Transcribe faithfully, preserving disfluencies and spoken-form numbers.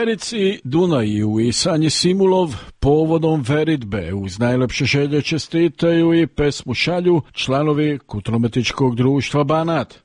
Verici Dunaju i Sanji Simulov povodom veritbe uz najlepše želje čestitaju i pesmu šalju članovi Kulturno-umjetničkog društva Banat.